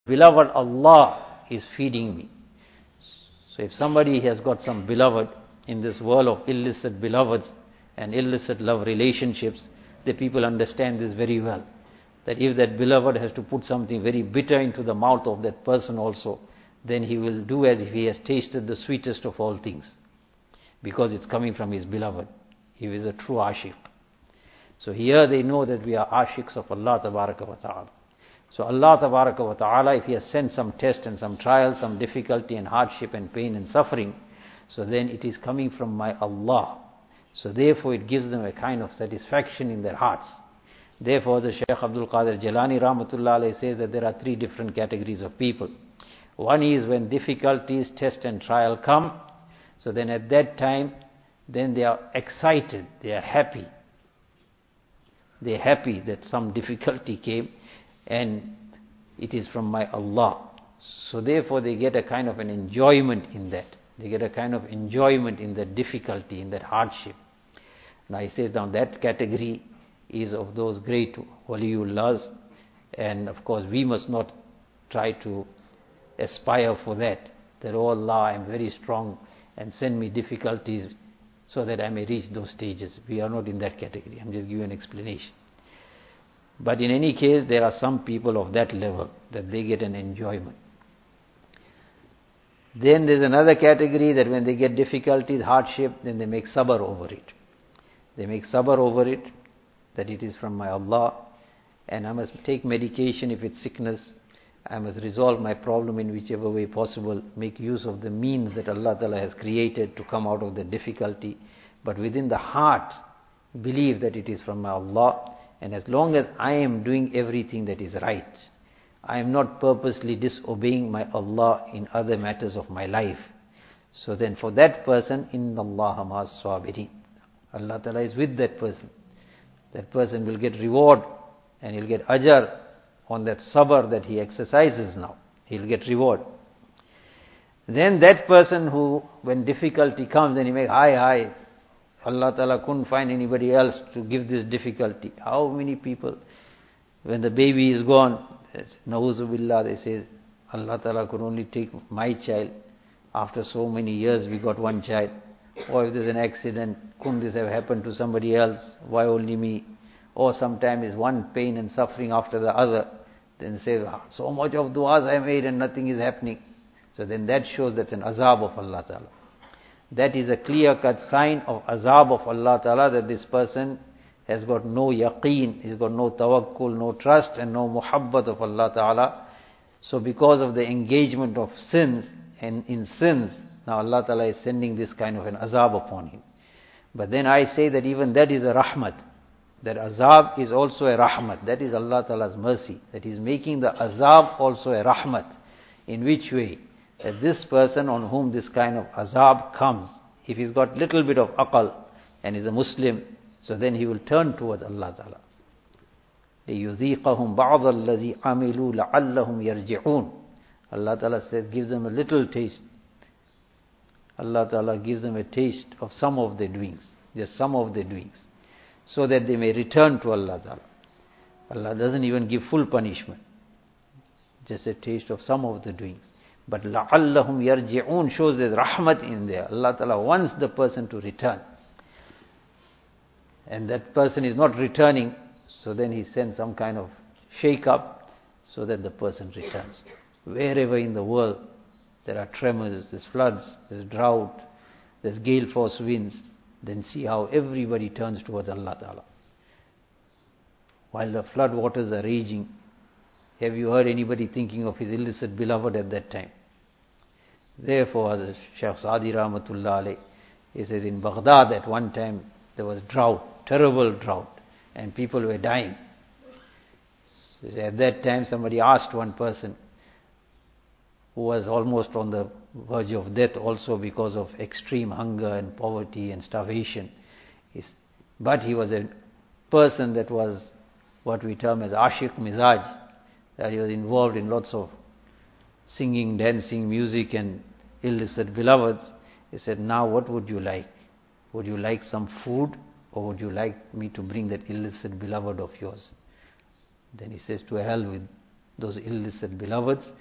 beloved Allah is feeding me. So if somebody has got some beloved in this world of illicit beloveds and illicit love relationships, the people understand this very well. That if that beloved has to put something very bitter into the mouth of that person also, then he will do as if he has tasted the sweetest of all things, because it's coming from his beloved. He is a true ashiq. So here they know that we are ashiqs of Allah Tabaraka wa Ta'ala. So Allah Tabaraka wa Ta'ala, if He has sent some test and some trial, some difficulty and hardship and pain and suffering, so then it is coming from my Allah. So therefore it gives them a kind of satisfaction in their hearts. Therefore the Shaykh Abdul Qadir Jilani Rahmatullah Alayhi says that there are three different categories of people. One is when difficulties, test and trial come, so then at that time, then they are excited, they are happy. They are happy that some difficulty came and it is from my Allah. So therefore they get a kind of an enjoyment in that. They get a kind of enjoyment in that difficulty, in that hardship. Now he says now that category is of those great waliullahs, and of course we must not try to aspire for that. That, oh Allah, I am very strong and send me difficulties so that I may reach those stages. We are not in that category. I'm just giving you an explanation. But in any case, there are some people of that level that they get an enjoyment. Then there's another category that when they get difficulties, hardship, then they make sabr over it. They make sabr over it, that it is from my Allah, and I must take medication if it's sickness. I must resolve my problem in whichever way possible, make use of the means that Allah Ta'ala has created to come out of the difficulty. But within the heart, believe that it is from my Allah, and as long as I am doing everything that is right, I am not purposely disobeying my Allah in other matters of my life. So then for that person, Inna Allaha ma'as sabirin. Allah Ta'ala is with that person. That person will get reward and he'll get ajr on that sabr that he exercises now. He'll get reward. Then that person who, when difficulty comes, then he makes, hi, Allah Ta'ala couldn't find anybody else to give this difficulty. How many people, when the baby is gone, Na'uzu billah, they say, Allah Ta'ala could only take my child. After so many years we got one child. Or if there's an accident, couldn't this have happened to somebody else? Why only me? Or sometimes is one pain and suffering after the other. Then say, so much of du'as I made and nothing is happening. So then that shows that's an azab of Allah Ta'ala. That is a clear-cut sign of azab of Allah Ta'ala, that this person has got no yaqeen, he's got no tawakkul, no trust and no muhabbat of Allah Ta'ala. So because of the engagement of sins and in sins, now Allah Ta'ala is sending this kind of an azab upon him. But then I say that even that is a rahmat. That azab is also a rahmat. That is Allah Ta'ala's mercy. That is making the azab also a rahmat. In which way? That this person on whom this kind of azab comes, if he's got little bit of aqal and is a Muslim, so then he will turn towards Allah Ta'ala. لِيُذِيقَهُمْ بَعْضَ الَّذِي عَمِلُوا لَعَلَّهُمْ يَرْجِعُونَ. Allah Ta'ala says, gives them a little taste. Allah Ta'ala gives them a taste of some of their doings, just some of their doings, so that they may return to Allah Ta'ala. Allah doesn't even give full punishment, just a taste of some of the doings. But لَعَلَّهُمْ يَرْجِعُونَ shows there's rahmat in there. Allah Ta'ala wants the person to return. And that person is not returning, so then He sends some kind of shake-up so that the person returns. Wherever in the world there are tremors, there's floods, there's drought, there's gale force winds, then see how everybody turns towards Allah Ta'ala. While the flood waters are raging, have you heard anybody thinking of his illicit beloved at that time? Therefore, as Shaykh Sadi Rahmatullah Alayhi, he says in Baghdad at one time there was drought, terrible drought, and people were dying. So at that time somebody asked one person who was almost on the verge of death also because of extreme hunger and poverty and starvation. But he was a person that was what we term as ashiq mizaj, that he was involved in lots of singing, dancing, music and illicit beloveds. He said, now what would you like? Would you like some food, or would you like me to bring that illicit beloved of yours? Then he says, to hell with those illicit beloveds.